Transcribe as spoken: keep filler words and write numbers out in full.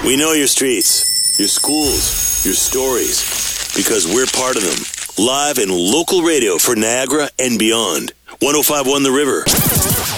We know your streets, your schools, your stories, because we're part of them. Live and local radio for Niagara and beyond. one oh five point one The River.